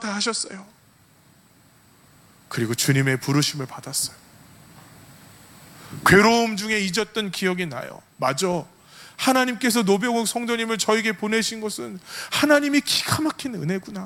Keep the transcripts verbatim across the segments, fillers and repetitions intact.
다 하셨어요. 그리고 주님의 부르심을 받았어요. 괴로움 중에 잊었던 기억이 나요. 맞아, 하나님께서 노병욱 성도님을 저에게 보내신 것은 하나님이 기가 막힌 은혜구나.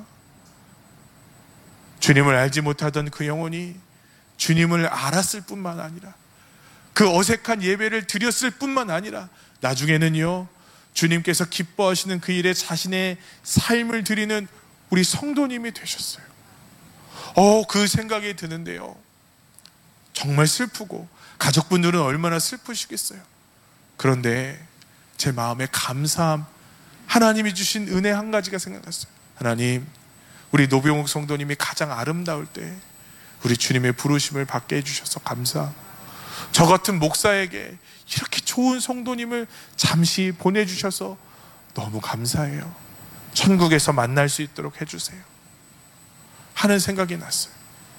주님을 알지 못하던 그 영혼이 주님을 알았을 뿐만 아니라, 그 어색한 예배를 드렸을 뿐만 아니라 나중에는요, 주님께서 기뻐하시는 그 일에 자신의 삶을 드리는 우리 성도님이 되셨어요. 어, 그 생각이 드는데요, 정말 슬프고 가족분들은 얼마나 슬프시겠어요. 그런데 제 마음에 감사함, 하나님이 주신 은혜 한 가지가 생각났어요. 하나님, 우리 노병욱 성도님이 가장 아름다울 때 우리 주님의 부르심을 받게 해주셔서 감사. 저 같은 목사에게 이렇게 좋은 성도님을 잠시 보내주셔서 너무 감사해요. 천국에서 만날 수 있도록 해주세요 하는 생각이 났어요.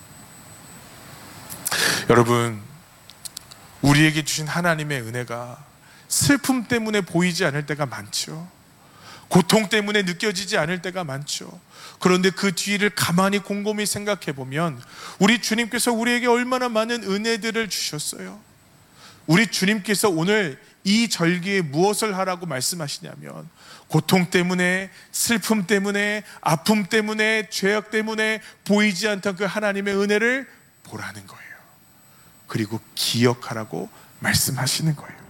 여러분, 우리에게 주신 하나님의 은혜가 슬픔 때문에 보이지 않을 때가 많죠. 고통 때문에 느껴지지 않을 때가 많죠. 그런데 그 뒤를 가만히 곰곰이 생각해 보면 우리 주님께서 우리에게 얼마나 많은 은혜들을 주셨어요. 우리 주님께서 오늘 이 절기에 무엇을 하라고 말씀하시냐면, 고통 때문에, 슬픔 때문에, 아픔 때문에, 죄악 때문에 보이지 않던 그 하나님의 은혜를 보라는 거예요. 그리고 기억하라고 말씀하시는 거예요.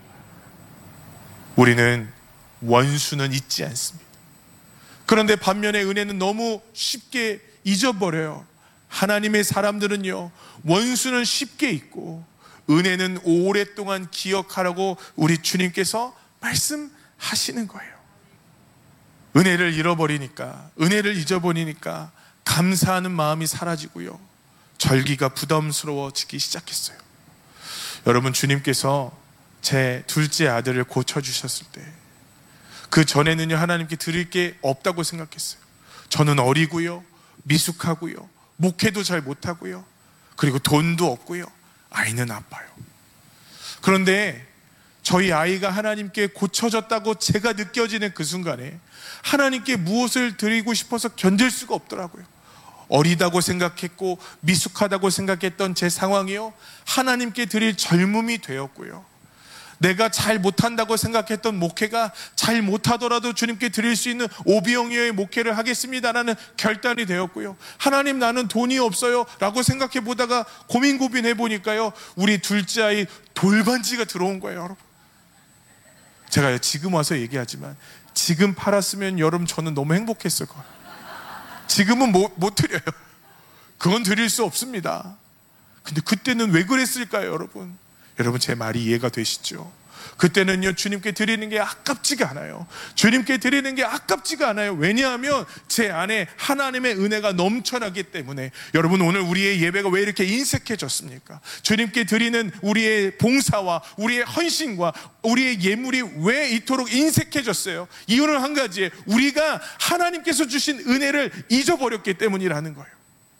우리는 원수는 잊지 않습니다. 그런데 반면에 은혜는 너무 쉽게 잊어버려요. 하나님의 사람들은요, 원수는 쉽게 잊고 은혜는 오랫동안 기억하라고 우리 주님께서 말씀하시는 거예요. 은혜를 잃어버리니까, 은혜를 잊어버리니까 감사하는 마음이 사라지고요, 절기가 부담스러워지기 시작했어요. 여러분, 주님께서 제 둘째 아들을 고쳐주셨을 때, 그 전에는요, 하나님께 드릴 게 없다고 생각했어요. 저는 어리고요, 미숙하고요, 목회도 잘 못하고요, 그리고 돈도 없고요, 아이는 아파요. 그런데 저희 아이가 하나님께 고쳐졌다고 제가 느껴지는 그 순간에 하나님께 무엇을 드리고 싶어서 견딜 수가 없더라고요. 어리다고 생각했고 미숙하다고 생각했던 제 상황이요, 하나님께 드릴 젊음이 되었고요, 내가 잘 못한다고 생각했던 목회가 잘 못하더라도 주님께 드릴 수 있는 오비영이의 목회를 하겠습니다라는 결단이 되었고요, 하나님, 나는 돈이 없어요 라고 생각해 보다가 고민 고민해 보니까요, 우리 둘째 아이 돌반지가 들어온 거예요. 여러분, 제가 지금 와서 얘기하지만 지금 팔았으면 여러분 저는 너무 행복했을 거예요. 지금은 못, 못 드려요. 그건 드릴 수 없습니다. 근데 그때는 왜 그랬을까요? 여러분, 여러분 제 말이 이해가 되시죠? 그때는요, 주님께 드리는 게 아깝지가 않아요. 주님께 드리는 게 아깝지가 않아요. 왜냐하면 제 안에 하나님의 은혜가 넘쳐나기 때문에. 여러분, 오늘 우리의 예배가 왜 이렇게 인색해졌습니까? 주님께 드리는 우리의 봉사와 우리의 헌신과 우리의 예물이 왜 이토록 인색해졌어요? 이유는 한 가지예요. 우리가 하나님께서 주신 은혜를 잊어버렸기 때문이라는 거예요.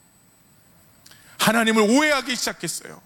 하나님을 오해하기 시작했어요.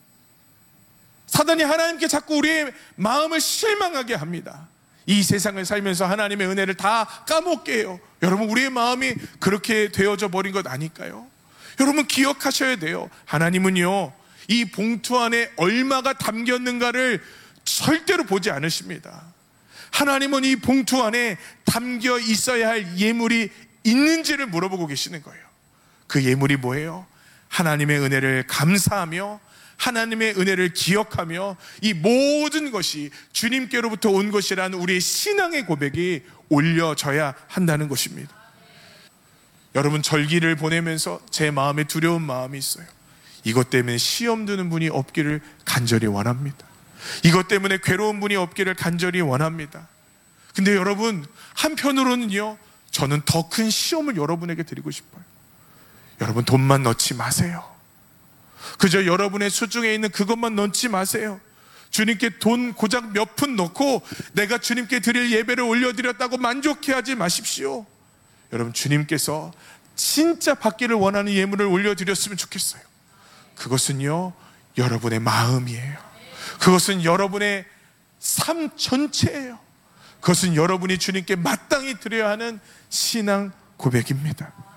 사단이 하나님께 자꾸 우리의 마음을 실망하게 합니다. 이 세상을 살면서 하나님의 은혜를 다 까먹게 해요. 여러분, 우리의 마음이 그렇게 되어져 버린 것 아닐까요? 여러분, 기억하셔야 돼요. 하나님은요, 이 봉투 안에 얼마가 담겼는가를 절대로 보지 않으십니다. 하나님은 이 봉투 안에 담겨 있어야 할 예물이 있는지를 물어보고 계시는 거예요. 그 예물이 뭐예요? 하나님의 은혜를 감사하며 하나님의 은혜를 기억하며 이 모든 것이 주님께로부터 온 것이라는 우리의 신앙의 고백이 올려져야 한다는 것입니다. 여러분, 절기를 보내면서 제 마음에 두려운 마음이 있어요. 이것 때문에 시험 드는 분이 없기를 간절히 원합니다. 이것 때문에 괴로운 분이 없기를 간절히 원합니다. 근데 여러분, 한편으로는요, 저는 더 큰 시험을 여러분에게 드리고 싶어요. 여러분, 돈만 넣지 마세요. 그저 여러분의 수중에 있는 그것만 넣지 마세요. 주님께 돈 고작 몇 푼 넣고 내가 주님께 드릴 예배를 올려드렸다고 만족해하지 마십시오. 여러분, 주님께서 진짜 받기를 원하는 예물을 올려드렸으면 좋겠어요. 그것은요, 여러분의 마음이에요. 그것은 여러분의 삶 전체예요. 그것은 여러분이 주님께 마땅히 드려야 하는 신앙 고백입니다.